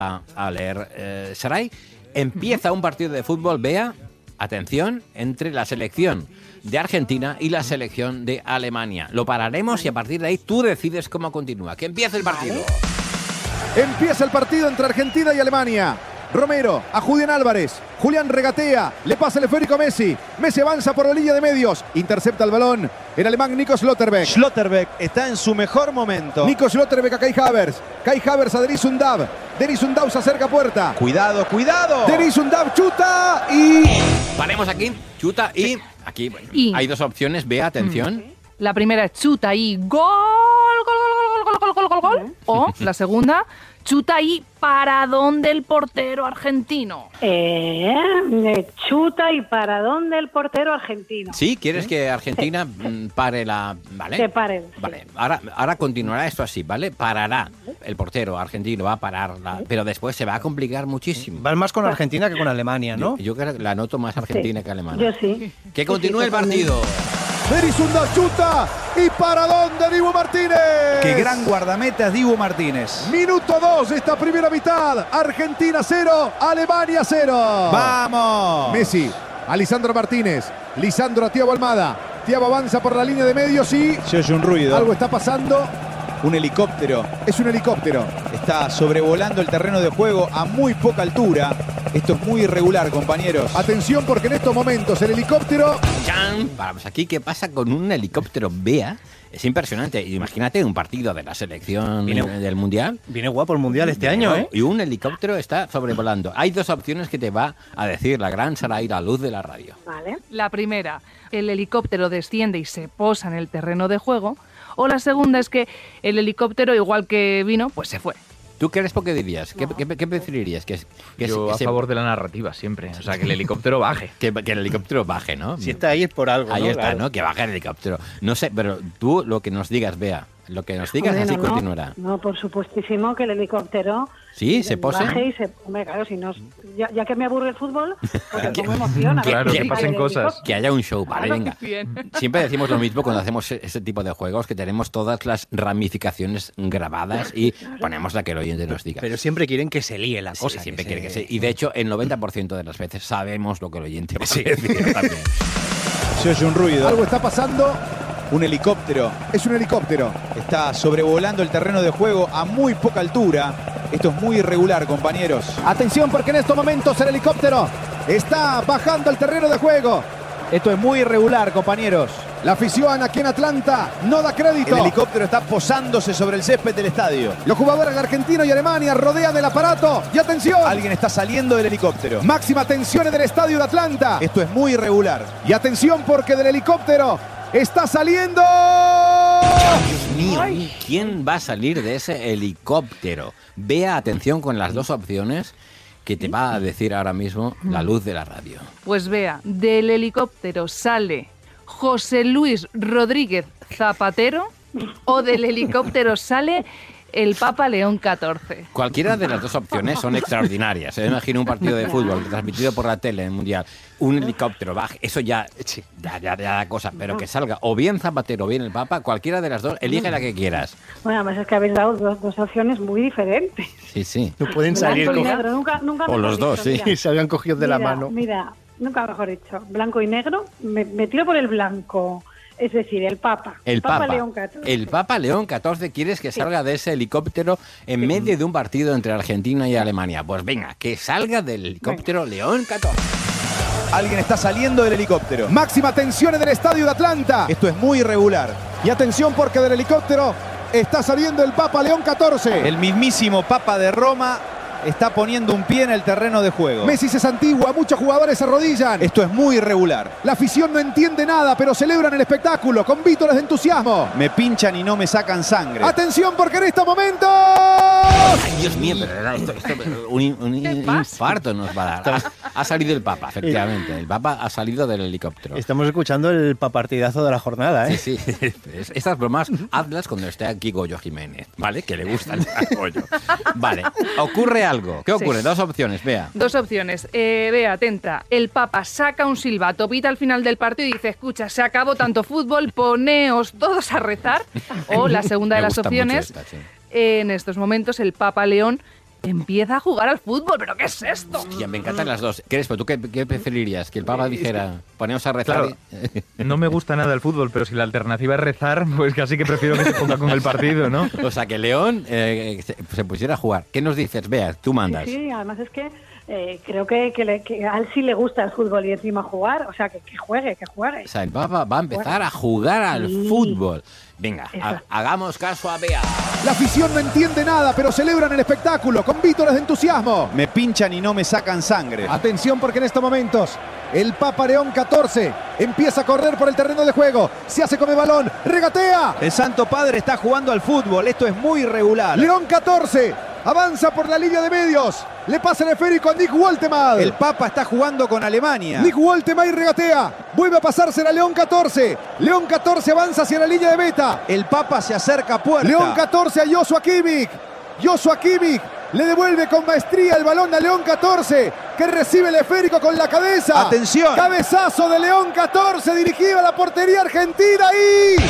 a leer. Saray, empieza un partido de fútbol, Bea, atención, entre la selección de Argentina y la selección de Alemania. Lo pararemos y a partir de ahí tú decides cómo continúa. Que empiece el partido. Empieza el partido entre Argentina y Alemania. Romero a Julián Álvarez. Julián regatea, le pasa el esférico a Messi. Messi avanza por la línea de medios. Intercepta el balón el alemán Nico Schlotterbeck. Schlotterbeck está en su mejor momento. Nico Schlotterbeck a Kai Havertz. Kai Havertz a Denis Undav. Denis Undav se acerca a puerta. Cuidado, cuidado. Denis Undav chuta y... Paremos aquí, chuta y... Aquí bueno, hay dos opciones, Bea, atención. La primera es chuta y gol. O la segunda, chuta y paradón del portero argentino. Chuta y paradón del portero argentino. ¿Sí? ¿Quieres que Argentina pare la...? ¿Vale? Que pare. Vale, ahora continuará esto así, ¿vale? Parará. El portero argentino va a pararla, pero después se va a complicar muchísimo. Vas más con Argentina que con Alemania, ¿no? Yo creo que la noto más argentina que alemana. Yo sí. Que continúe el partido. Denis Undav chuta y paradón de Dibu Martínez. Qué gran guardameta es Dibu Martínez. Minuto 2 de esta primera mitad. Argentina 0, Alemania 0. ¡Vamos! Messi a Lisandro Martínez. Lisandro a Thiago Almada. Thiago avanza por la línea de medios y... Se oye un ruido. Algo está pasando. Un helicóptero. Es un helicóptero. Está sobrevolando el terreno de juego a muy poca altura. Esto es muy irregular, compañeros. Atención porque en estos momentos el helicóptero... ¡Chan! Vamos, aquí, ¿qué pasa con un helicóptero? Bea, es impresionante. Imagínate un partido de la selección del Mundial. Viene guapo el Mundial este año, ¿eh? Y un helicóptero está sobrevolando. Hay dos opciones que te va a decir la gran Saray, la luz de la radio. Vale. La primera, el helicóptero desciende y se posa en el terreno de juego. O la segunda es que el helicóptero, igual que vino, pues se fue. ¿Tú qué eres? ¿Qué dirías? ¿Qué preferirías? Yo a favor de la narrativa siempre. O sea, que el helicóptero baje. Que el helicóptero baje, ¿no? Si está ahí es por algo, Ahí ¿no? está, Claro. ¿no? Que baje el helicóptero. No sé, pero tú lo que nos digas, Bea. Lo que nos digas, así continuará. No, por supuestísimo que el helicóptero... ¿Sí? ¿Se pose? Baje y se... Hombre, claro, si no... Ya que me aburre el fútbol, pues me pongo emoción. A ver Claro, si que sale pasen el cosas. helicóptero. Que haya un show, vale, Claro, venga. bien. Siempre decimos lo mismo cuando hacemos ese tipo de juegos, que tenemos todas las ramificaciones grabadas y ponemos la que el oyente nos diga. Pero siempre quieren que se líe la Sí, cosa. siempre quiere que sí. Y de hecho, el 90% de las veces sabemos lo que el oyente va a decir también. Se oye un ruido. Algo está pasando. Un helicóptero. Es un helicóptero. Está sobrevolando el terreno de juego a muy poca altura. Esto es muy irregular, compañeros. Atención porque en estos momentos el helicóptero está bajando al terreno de juego. Esto es muy irregular, compañeros. La afición aquí en Atlanta no da crédito. El helicóptero está posándose sobre el césped del estadio. Los jugadores de Argentina y Alemania rodean el aparato. Y atención. Alguien está saliendo del helicóptero. Máxima tensión en el estadio de Atlanta. Esto es muy irregular. Y atención porque del helicóptero está saliendo... Dios mío, ¿quién va a salir de ese helicóptero? Vea, atención con las dos opciones que te va a decir ahora mismo la luz de la radio. Pues vea, del helicóptero sale José Luis Rodríguez Zapatero o del helicóptero sale el Papa León XIV. Cualquiera de las dos opciones son extraordinarias. Se imagina un partido de fútbol transmitido por la tele en el Mundial, un helicóptero baje, eso ya da cosa, pero que salga o bien Zapatero o bien el Papa, cualquiera de las dos, elige la que quieras. Bueno, además es que habéis dado dos opciones muy diferentes. Sí, sí. No pueden salir Blanco y con... negro, nunca O los mejor dos, dicho, sí. Y se habían cogido de la Mira, mano. Mira, nunca mejor dicho, blanco y negro, me tiro por el blanco. Es decir, el Papa. El Papa León XIV. El Papa León XIV, ¿quieres que salga de ese helicóptero en medio de un partido entre Argentina y Alemania? Pues venga, que salga del helicóptero León XIV. Alguien está saliendo del helicóptero. Máxima tensión en el estadio de Atlanta. Esto es muy irregular. Y atención porque del helicóptero está saliendo el Papa León XIV. El mismísimo Papa de Roma está poniendo un pie en el terreno de juego. Messi se santigua, muchos jugadores se arrodillan. Esto es muy irregular. La afición no entiende nada, pero celebran el espectáculo con vítores de entusiasmo. Me pinchan y no me sacan sangre. Atención porque en estos momentos... Ay, Dios mío, pero esto un infarto nos va a dar. Ha salido el Papa, efectivamente. El Papa ha salido del helicóptero. Estamos escuchando el papartidazo de la jornada, ¿eh? Sí, sí. Estas bromas, hazlas cuando esté aquí Goyo Jiménez, ¿vale? Que le gusta el Goyo. Vale, ocurre algo. ¿Qué ocurre? Sí. Dos opciones, vea. Dos opciones. Vea, atenta. El Papa saca un silbato, pita al final del partido y dice, escucha, se acabó tanto fútbol, poneos todos a rezar. O la segunda de Me las gusta opciones, mucho esta, sí. en estos momentos el Papa León empieza a jugar al fútbol. ¿Pero qué es esto? Hostia, me encantan las dos. Crespo, ¿tú qué preferirías? Que el Papa dijera, ponemos a rezar. Claro, no me gusta nada el fútbol, pero si la alternativa es rezar, pues casi que prefiero que se ponga con el partido, ¿no? O sea, que León se pusiera a jugar. ¿Qué nos dices? Bea, tú mandas. Sí, además es que creo que a él sí le gusta el fútbol y encima jugar, o sea, que juegue. O sea, el Papa va a empezar a jugar al fútbol. Venga, hagamos caso a Bea. La afición no entiende nada, pero celebran el espectáculo con vítores de entusiasmo. Me pinchan y no me sacan sangre. Atención porque en estos momentos el Papa León XIV empieza a correr por el terreno de juego. Se hace con el balón, regatea. El Santo Padre está jugando al fútbol. Esto es muy irregular. León XIV avanza por la línea de medios. Le pasa el esférico a Nick Woltemade. El Papa está jugando con Alemania. Nick Woltemade regatea. Vuelve a pasársela a León XIV. León XIV avanza hacia la línea de meta. El Papa se acerca a puerta. León XIV a Joshua Kimmich. Joshua Kimmich le devuelve con maestría el balón a León XIV, que recibe el esférico con la cabeza. ¡Atención! Cabezazo de León XIV dirigido a la portería argentina y...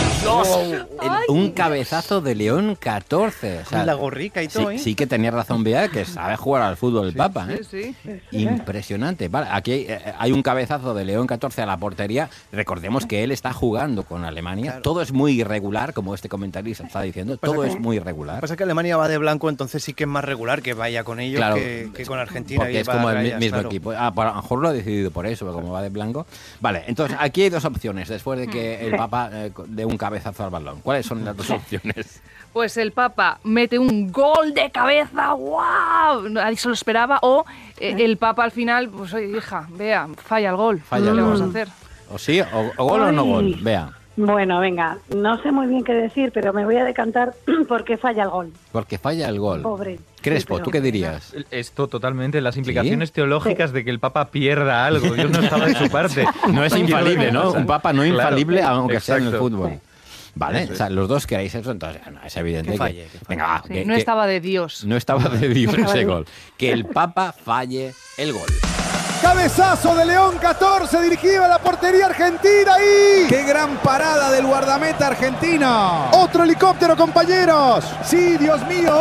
Un cabezazo de León XIV. O sea, Con la gorrica y todo, ¿eh? Sí que tenía razón Bea, que sabe jugar al fútbol el Papa. ¿eh? Sí. Impresionante. Vale, aquí hay un cabezazo de León XIV a la portería. Recordemos que él está jugando con Alemania. Claro. Todo es muy irregular, como este comentarista está diciendo. Todo es muy irregular. Pasa que Alemania va de blanco, entonces sí que es más regular que vaya con ellos Claro, que con Argentina. porque y es va como a el rayas, mismo claro. equipo. A lo mejor lo ha decidido por eso, como va de blanco. Vale, entonces aquí hay dos opciones después de que el Papa dé un cabezazo al balón. ¿Cuáles son las dos opciones? Pues el Papa mete un gol de cabeza, ¡guau! Nadie se lo esperaba. O el Papa al final, pues oye, hija, vea, falla el gol. Falla ¿Qué el le gol. vamos a hacer? ¿O sí? ¿O gol o no gol? Vea. Bueno, venga, no sé muy bien qué decir, pero me voy a decantar porque falla el gol. Porque falla el gol. Pobre. Crespo, Sí, pero- ¿tú qué dirías? Esto totalmente, las implicaciones teológicas de que el Papa pierda algo. Dios no estaba de su parte. No es infalible, ¿no? Un Papa no Claro, infalible, aunque sea en el exacto. fútbol. Vale, o sea, los dos queréis eso, entonces no, es evidente Que falle, que falle. Venga, va, Sí, que- no que- estaba de Dios. no estaba de Dios ese gol. Que el Papa falle el gol. Cabezazo de León XIV dirigido a la portería argentina y... ¡Qué gran parada del guardameta argentino! ¡Otro helicóptero, compañeros! ¡Sí, Dios mío,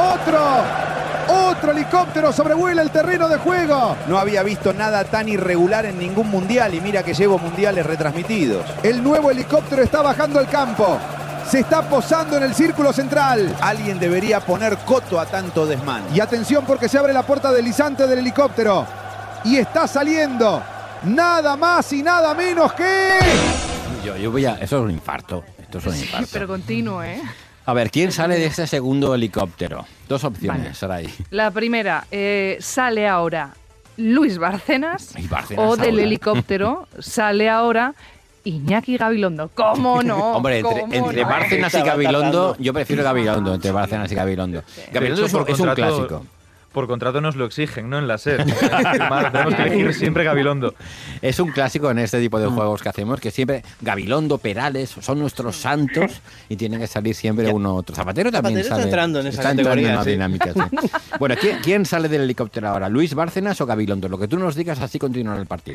otro! ¡Otro helicóptero sobrevuela el terreno de juego! No había visto nada tan irregular en ningún mundial y mira que llevo mundiales retransmitidos. El nuevo helicóptero está bajando al campo. Se está posando en el círculo central. Alguien debería poner coto a tanto desmán. Y atención porque se abre la puerta deslizante del helicóptero. Y está saliendo nada más y nada menos que... Yo voy a... Eso es un infarto. Esto es un Sí, infarto. pero continuo, ¿eh? A ver, ¿quién sale de este segundo helicóptero? Dos opciones, Saray. La primera, sale ahora Luis Bárcenas, Ay, Bárcenas o del ahora. helicóptero sale ahora Iñaki Gabilondo. ¿Cómo no? Hombre, ¿Cómo entre no? Bárcenas y Estaba Gabilondo, tardando. yo prefiero Gabilondo, entre Bárcenas y Gabilondo. Gabilondo De hecho, es un clásico. Por contrato nos lo exigen, ¿no? En la SER. Tenemos que elegir siempre Gabilondo. Es un clásico en este tipo de juegos que hacemos, que siempre Gabilondo, Perales, son nuestros santos y tienen que salir siempre uno u otro. Zapatero también Zapatero está sale. entrando en esa está entrando en categoría, la sí. dinámica, sí. Bueno, ¿quién sale del helicóptero ahora? ¿Luis Bárcenas o Gabilondo? Lo que tú nos digas, así continúa el partido.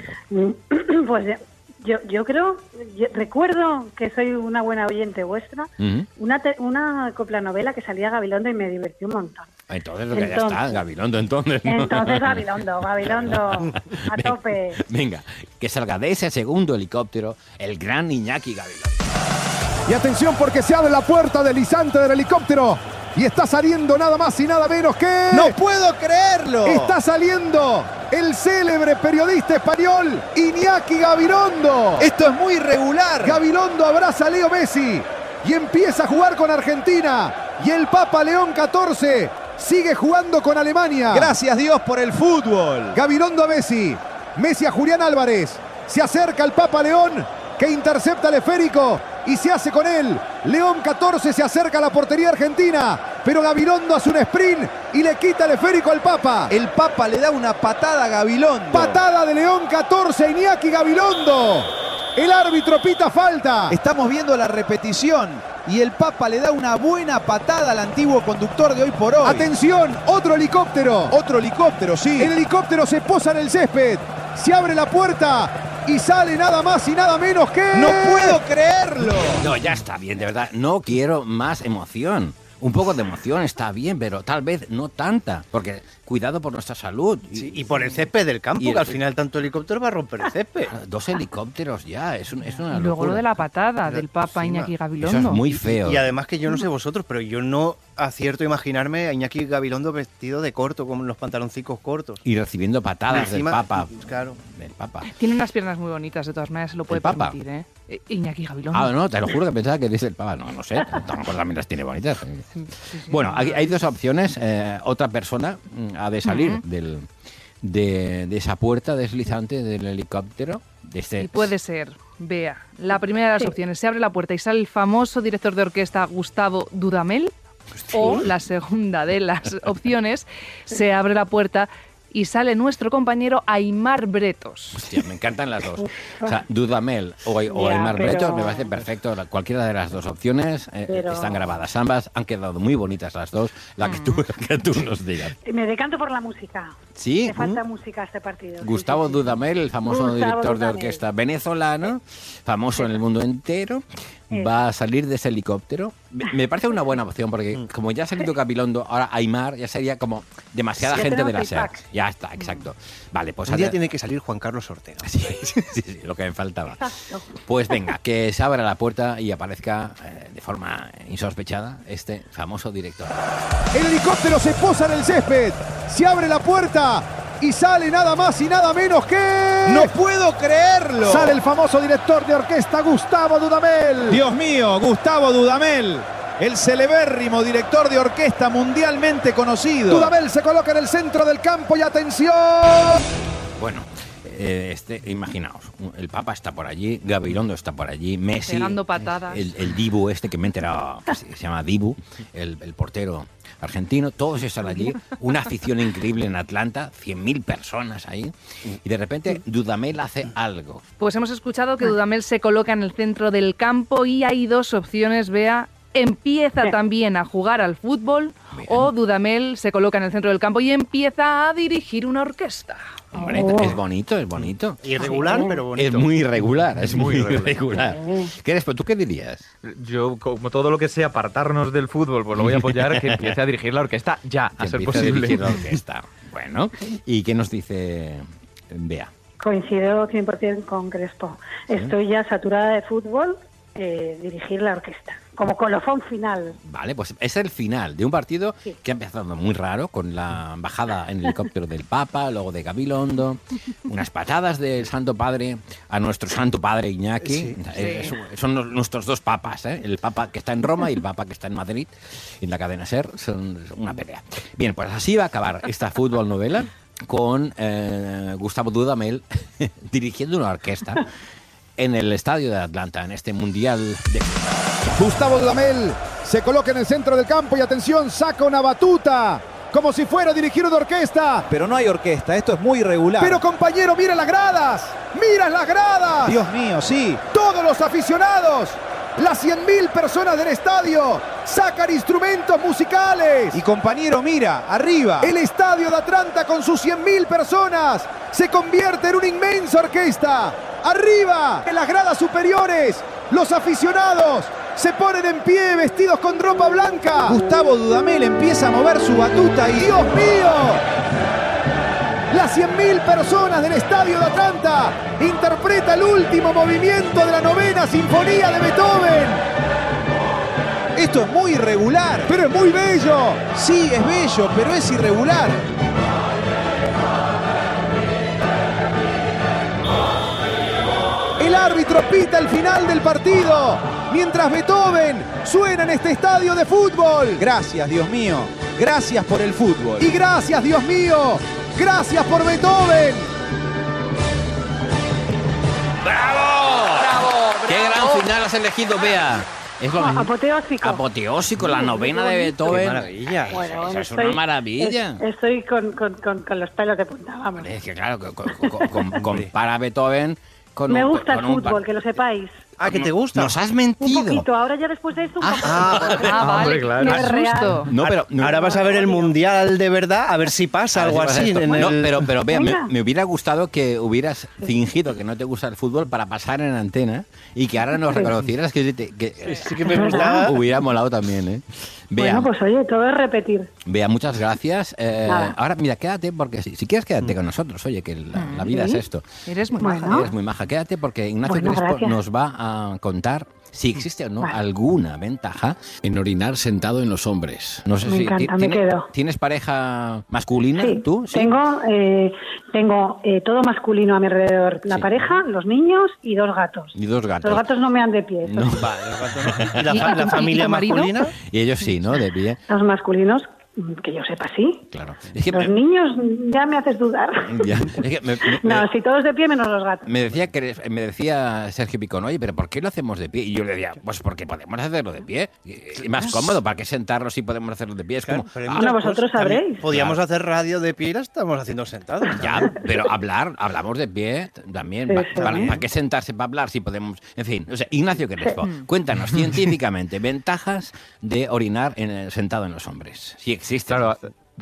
Pues yo creo, recuerdo que soy una buena oyente vuestra, Ujú. una coplanovela que salía Gabilondo y me divertió un montón. Entonces, ya está, Entonces. Gabilondo, entonces. ¿no? Entonces Gabilondo, a tope. Venga, que salga de ese segundo helicóptero el gran Iñaki Gabilondo. Y atención porque se abre la puerta deslizante del helicóptero. Y está saliendo nada más y nada menos que... ¡No puedo creerlo! Está saliendo el célebre periodista español Iñaki Gabilondo. Esto es muy irregular. Gabilondo abraza a Leo Messi y empieza a jugar con Argentina. Y el Papa León XIV sigue jugando con Alemania. Gracias Dios por el fútbol. Gabilondo a Messi. Messi a Julián Álvarez. Se acerca el Papa León, que intercepta el esférico y se hace con él. León XIV se acerca a la portería argentina, pero Gabilondo hace un sprint y le quita el esférico al Papa. El Papa le da una patada a Gabilondo. Patada de León XIV a Iñaki Gabilondo. El árbitro pita falta. Estamos viendo la repetición y el Papa le da una buena patada al antiguo conductor de Hoy por Hoy. Atención, otro helicóptero. Otro helicóptero, sí. El helicóptero se posa en el césped. Se abre la puerta y sale nada más y nada menos que... ¡No puedo creerlo! No, ya está bien, de verdad. No quiero más emoción. Un poco de emoción está bien, pero tal vez no tanta, porque cuidado por nuestra salud. Sí, y por el césped del campo, y que al final tanto helicóptero va a romper el césped. 2 helicópteros ya, es una Y luego locura. lo de la patada del Papa Sí, Iñaki Eso Gabilondo. es muy feo. Y además que yo no sé vosotros, pero yo no acierto a imaginarme a Iñaki Gabilondo vestido de corto, con los pantaloncicos cortos. Y recibiendo patadas del Encima, Papa. claro. Del Papa. Tiene unas piernas muy bonitas, de todas maneras, se lo puede ¿El Papa? permitir, ¿eh? Iñaki Gabilondo. Ah, no, te lo juro que pensaba que dice el Papa. No sé, también las tiene bonitas. Sí, sí, Bueno, hay 2 opciones. Otra persona ha de salir de esa puerta deslizante del helicóptero. De este, Y puede ser, Bea, la primera de las opciones, se abre la puerta y sale el famoso director de orquesta Gustavo Dudamel, o la segunda de las opciones, se abre la puerta y sale nuestro compañero Aimar Bretos. Hostia, me encantan las dos. O sea, Dudamel o Ya, Aimar pero- Bretos me parece perfecto. Cualquiera de las 2 opciones Pero- están grabadas ambas. Han quedado muy bonitas las dos. La que tú nos digas. Me decanto por la música. ¿Sí? Me falta música a este partido. Gustavo Sí, sí, sí. Dudamel, el famoso Gustavo director de Dudamel. orquesta venezolano, famoso en el mundo entero, va a salir de ese helicóptero. Me parece una buena opción porque como ya ha salido Gabilondo, ahora Aimar ya sería como demasiada Ya gente de tenemos la el SER. pack. Ya está, exacto. Vale, pues Un día tiene que salir Juan Carlos Ortega. Sí, sí, lo que me faltaba. Exacto. Pues venga, que se abra la puerta y aparezca de forma insospechada este famoso director. El helicóptero se posa en el césped. Se abre la puerta y sale nada más y nada menos que... ¡No puedo creerlo! Sale el famoso director de orquesta Gustavo Dudamel. Dios mío, Gustavo Dudamel, el celebérrimo director de orquesta mundialmente conocido. Dudamel se coloca en el centro del campo y atención. Bueno, imaginaos, el Papa está por allí, Gabilondo está por allí, Messi, Pegando patadas. el Dibu que me he enterado, que se llama Dibu, el portero argentino, todos están allí, una afición increíble en Atlanta, 100.000 personas ahí, y de repente Dudamel hace algo. Pues hemos escuchado que Dudamel se coloca en el centro del campo y hay 2 opciones, Bea. Empieza también a jugar al fútbol o Dudamel se coloca en el centro del campo y empieza a dirigir una orquesta. Hombre, es bonito, es bonito. Irregular, pero bonito. Es muy irregular, es muy Muy irregular. ¿Qué eres? ¿Tú qué dirías? Yo, como todo lo que sea apartarnos del fútbol, pues lo voy a apoyar, que empiece a dirigir la orquesta ya, Que a ser empiece a posible. dirigir la orquesta. Bueno, ¿y qué nos dice Bea? Coincido 100% con Crespo. Estoy ya saturada de fútbol, dirigir la orquesta. Como colofón final. Vale, pues es el final de un partido Sí. que ha empezado muy raro, con la bajada en helicóptero del Papa, luego de Gabilondo, unas patadas del Santo Padre a nuestro Santo Padre Iñaki. Son nuestros 2 papas, ¿eh? El Papa que está en Roma y el Papa que está en Madrid, en la cadena SER, son una pelea. Bien, pues así va a acabar esta fútbol novela con Gustavo Dudamel dirigiendo una orquesta en el estadio de Atlanta, en este Mundial de... Gustavo Dudamel se coloca en el centro del campo y atención, saca una batuta. Como si fuera a dirigir una orquesta. Pero no hay orquesta, esto es muy irregular. Pero compañero, mira las gradas. Mira las gradas. Dios mío, sí. Todos los aficionados, las 100.000 personas del estadio, sacan instrumentos musicales. Y compañero, mira, arriba. El estadio de Atlanta con sus 100.000 personas se convierte en una inmensa orquesta. Arriba, en las gradas superiores, los aficionados se ponen en pie vestidos con ropa blanca. Gustavo Dudamel empieza a mover su batuta y... ¡Dios mío! Las 100.000 personas del estadio de Atlanta interpreta el último movimiento de la 9ª Sinfonía de Beethoven. Esto es muy irregular. Pero es muy bello. Sí, es bello, pero es irregular. El árbitro pita el final del partido, mientras Beethoven suena en este estadio de fútbol. Gracias, Dios mío. Gracias por el fútbol. Y gracias, Dios mío. Gracias por Beethoven. ¡Qué gran final has elegido, Bea! Es lo mismo. Apoteósico. Apoteósico, la novena de Qué Beethoven. maravilla. Bueno, Eso es una maravilla. Estoy con los pelos de punta, vamos. Es que claro, compara Beethoven con Me un- gusta el con un fútbol, que lo sepáis. Ah, ¿que te gusta? Nos has Un mentido. poquito, ahora ya después de esto un poco. Ah, vale, hombre, claro. qué susto. No, pero Ahora vas a ver el Mundial de verdad, a ver si pasa algo ver si pasa así. esto. En No, el... pero Bea, Venga. me hubiera gustado que hubieras fingido que no te gusta el fútbol para pasar en antena y que ahora nos reconocieras que Sí que me gustaba. hubiera molado también, ¿eh? Bea, Bueno, pues oye, todo es repetir. Bea, muchas gracias. Nada. Ahora, mira, quédate, porque si quieres quédate con nosotros. Oye, que la vida es esto. Eres muy Bueno. maja. Eres muy maja. Quédate porque Ignacio Bueno, Crespo gracias. nos va a contar si existe o no Vale. alguna ventaja en orinar sentado en los hombres. No sé Me si encanta, me quedo. ¿Tienes pareja masculina Sí, tú? ¿Sí? tengo todo masculino a mi alrededor. La Sí. pareja, los niños y 2 gatos. Y 2 gatos. Los gatos no me han de pie. No. Vale, los gatos no. ¿Y ¿Y la tu familia marido? masculina? Y ellos sí, ¿no? De pie. Los masculinos, que yo sepa, sí. Claro. Es que Los niños ya me haces dudar. ya, es que No, si todos de pie menos los gatos. me decía Sergio Picón, oye, pero ¿por qué lo hacemos de pie? Y yo le decía, pues porque podemos hacerlo de pie. Y más cómodo, ¿para qué sentarnos si podemos hacerlo de pie? Es Claro, como, pero hay ah, muchas Bueno, vosotros cosas. También sabréis. Podíamos Claro. hacer radio de pie y la estamos haciendo sentados. ya, pero hablamos de pie también. Sí, ¿Para, sí. qué sentarse para hablar si podemos? En fin, o sea, Ignacio Crespo, cuéntanos científicamente ventajas de orinar sentado en los hombres. Si existen. Claro,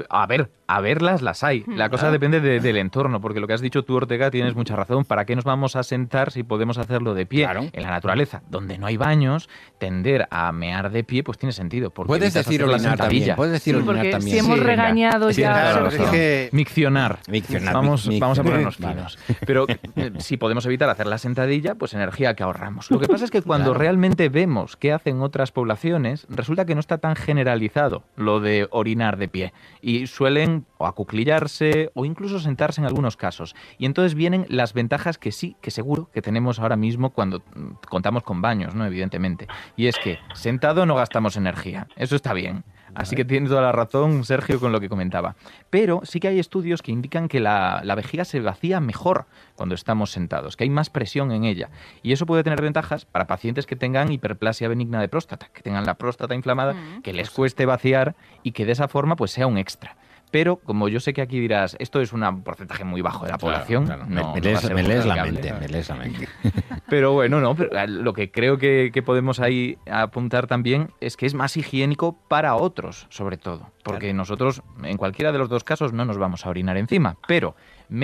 a verlas las hay. La cosa depende del entorno, porque lo que has dicho tú, Ortega, tienes mucha razón. ¿Para qué nos vamos a sentar si podemos hacerlo de pie? Claro. En la naturaleza, donde no hay baños, tender a mear de pie, pues tiene sentido. Porque Puedes evitas decir hacer la orinar también. sentadilla. Puedes decir Sí, orinar porque también. si hemos venga. regañado Sí, ya... claro, es que- Miccionar. Miccionar, Vamos a ponernos Vale. finos. Pero si podemos evitar hacer la sentadilla, pues energía que ahorramos. Lo que pasa es que cuando Claro. realmente vemos qué hacen otras poblaciones, resulta que no está tan generalizado lo de orinar de pie. Y suelen o acuclillarse o incluso sentarse en algunos casos. Y entonces vienen las ventajas que sí, que seguro que tenemos ahora mismo cuando contamos con baños, ¿no? Evidentemente. Y es que sentado no gastamos energía. Eso está bien. Así que tiene toda la razón Sergio con lo que comentaba. Pero sí que hay estudios que indican que la vejiga se vacía mejor cuando estamos sentados, que hay más presión en ella. Y eso puede tener ventajas para pacientes que tengan hiperplasia benigna de próstata, que tengan la próstata inflamada, que les cueste vaciar y que de esa forma pues sea un extra. Pero, como yo sé que aquí dirás, esto es un porcentaje muy bajo de la población, Claro. no me va a lees, ser me lees la justificable. mente, me lees la mente. Pero bueno, no, pero lo que creo que podemos ahí apuntar también es que es más higiénico para otros, sobre todo. Porque nosotros, en cualquiera de los dos casos, no nos vamos a orinar encima. Pero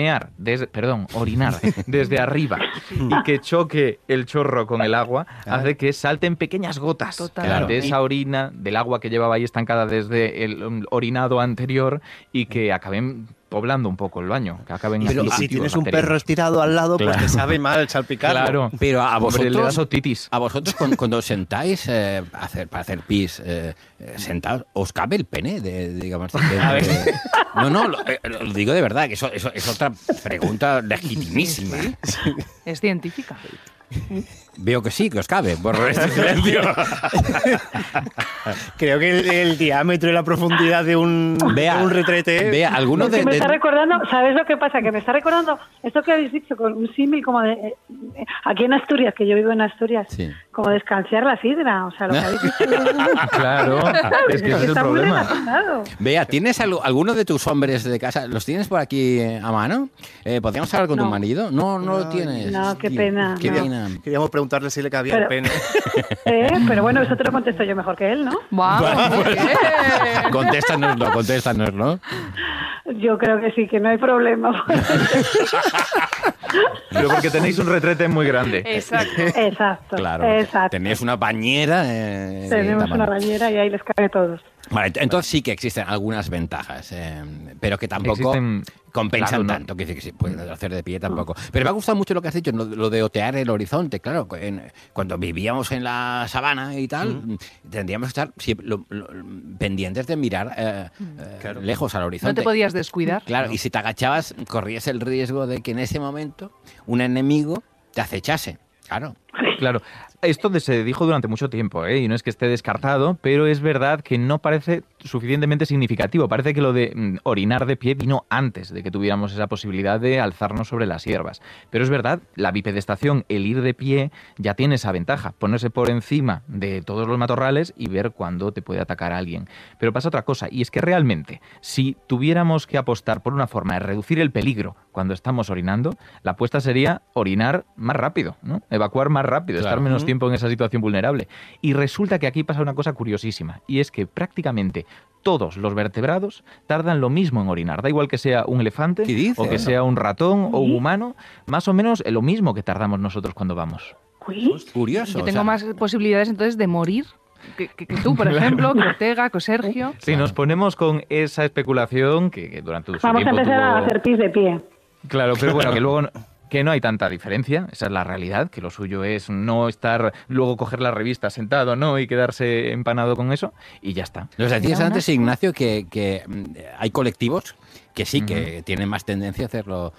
orinar desde arriba y que choque el chorro con el agua hace que salten pequeñas gotas Total. de esa orina, del agua que llevaba ahí estancada desde el orinado anterior y que acaben poblando un poco el baño, que acaben Pero haciendo si cultivos tienes un bacterianos. perro estirado al lado, Claro. pues te sabe mal salpicarlo. Claro. Pero a Hombre, le da vosotros, otitis. cuando os sentáis para hacer pis sentados, ¿os cabe el pene? Digamos, no, lo digo de verdad, que eso es otra pregunta legitimísima. Es científica. Veo que sí, que os cabe, por este silencio. Creo que el diámetro y la profundidad de un retrete... Vea, alguno Es que de... me está recordando, ¿sabes lo que pasa? Que me está recordando esto que habéis dicho con un símil como de... aquí en Asturias, que yo vivo en Asturias, Sí. como de escanciar la sidra. O sea, lo que habéis dicho... Claro, es que ese es el está muy problema. relacionado. Vea, ¿tienes alguno de tus hombres de casa? ¿Los tienes por aquí a mano? ¿Podríamos hablar con tu No. marido? No lo tienes. No, qué Tío, pena, Qué no. pena. Queríamos preguntarle si le cabía Pero- el pene. Pero bueno, eso te lo contesto yo mejor que él, ¿no? ¡Vamos! muy bien. Contéstanoslo. Yo creo que sí, que no hay problema. Pero porque tenéis un retrete muy grande. Exacto. Exacto. Claro. Exacto. Tenéis una bañera. Tenemos de una tamaño. bañera y ahí les cabe todos. Vale, entonces sí que existen algunas ventajas, pero que tampoco Existen- compensan claro, no. tanto. Que sí, que sí, puedes hacer de pie tampoco. Pero me ha gustado mucho lo que has dicho, lo de otear el horizonte. Claro, cuando vivíamos en la sabana y tal, tendríamos que estar pendientes de mirar lejos al horizonte. No te podías descuidar. Claro, y si te agachabas, corrías el riesgo de que en ese momento un enemigo te acechase. Claro. Claro, esto se dijo durante mucho tiempo, y no es que esté descartado, pero es verdad que no parece suficientemente significativo. Parece que lo de orinar de pie vino antes de que tuviéramos esa posibilidad de alzarnos sobre las hierbas. Pero es verdad, la bipedestación, el ir de pie, ya tiene esa ventaja, ponerse por encima de todos los matorrales y ver cuándo te puede atacar alguien. Pero pasa otra cosa, y es que realmente, si tuviéramos que apostar por una forma de reducir el peligro cuando estamos orinando, la apuesta sería orinar más rápido, ¿no? Evacuar más rápido, Claro. estar menos tiempo en esa situación vulnerable. Y resulta que aquí pasa una cosa curiosísima, y es que prácticamente todos los vertebrados tardan lo mismo en orinar. Da igual que sea un elefante, ¿Qué dices? o que sea un ratón, o un humano, más o menos lo mismo que tardamos nosotros cuando vamos. Uy, Curioso. Yo o tengo sea, más posibilidades entonces de morir que tú, por ejemplo, que Ortega, que Sergio. Si nos ponemos con esa especulación que durante su Vamos a tiempo empezar tuvo... a hacer pis de pie. Claro, pero bueno, que luego que no hay tanta diferencia, esa es la realidad, que lo suyo es no estar, luego coger la revista sentado, ¿no? Y quedarse empanado con eso, y ya está. Nos decías antes, Ignacio, que hay colectivos que sí, que tienen más tendencia a hacerlo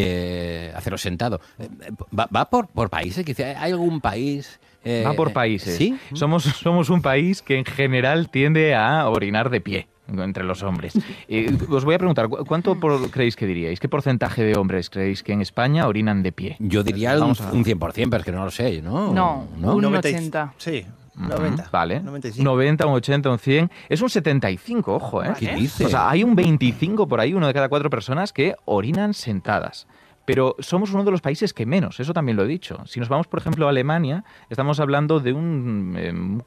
sentado. ¿Va por países? Quizá ¿hay algún país? Va por países. ¿Sí? Somos un país que en general tiende a orinar de pie entre los hombres. Os voy a preguntar, ¿cuánto creéis que diríais? ¿Qué porcentaje de hombres creéis que en España orinan de pie? Yo diría un 100%, pero es que no lo sé, ¿no? No, un 80. Sí, 90. Vale. 95. 90, un 80, un 100. Es un 75, ojo, ¿eh? ¿Qué dices? O sea, hay un 25 por ahí, 1 de cada 4 personas que orinan sentadas. Pero somos uno de los países que menos, eso también lo he dicho. Si nos vamos, por ejemplo, a Alemania, estamos hablando de un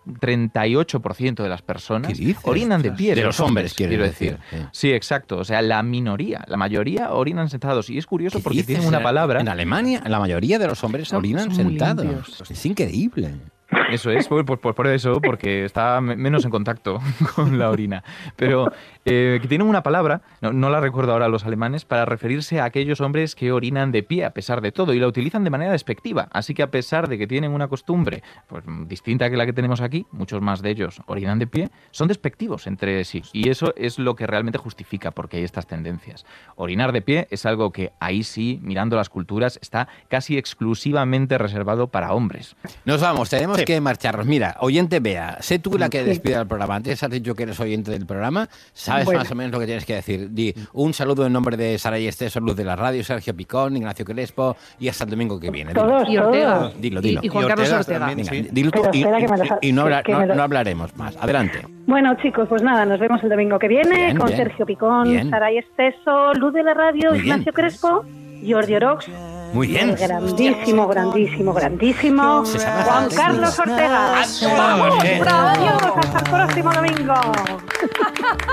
38% de las personas orinan de pie. De los hombres, quiero decir. Sí, exacto. O sea, la mayoría orinan sentados. Y es curioso porque dices? tienen una palabra... En Alemania, la mayoría de los hombres orinan son muy sentados. limpios. Es increíble. Eso es, pues por eso, porque está menos en contacto con la orina. Pero que tienen una palabra, no la recuerdo ahora los alemanes, para referirse a aquellos hombres que orinan de pie a pesar de todo y la utilizan de manera despectiva. Así que a pesar de que tienen una costumbre pues distinta que la que tenemos aquí, muchos más de ellos orinan de pie, son despectivos entre sí. Y eso es lo que realmente justifica porque hay estas tendencias. Orinar de pie es algo que ahí sí, mirando las culturas, está casi exclusivamente reservado para hombres. Nos vamos, tenemos que marcharnos. Mira, oyente Bea, sé tú la que despide el programa. Antes has dicho que eres oyente del programa, sabes más o menos lo que tienes que decir. Di un saludo en nombre de Saray Esteso, Luz de la Radio, Sergio Picón, Ignacio Crespo y hasta el domingo que viene. Todos, Y Ortega. todos. Dilo. Y Juan Carlos Ortega. también, Venga, sí. dilo tú Pero espera que me lo y no, que me lo- no hablaremos más. Adelante. Bueno, chicos, pues nada, nos vemos el domingo que viene Bien, con bien. Sergio Picón, Bien. Saray Esteso, Luz de la Radio, Muy bien. Ignacio Crespo, Jordi Orox, Muy bien. el grandísimo Se sabe Juan las Carlos siglas. Ortega. Adiós. ¡Vamos! ¡Adiós! ¡Hasta el próximo domingo!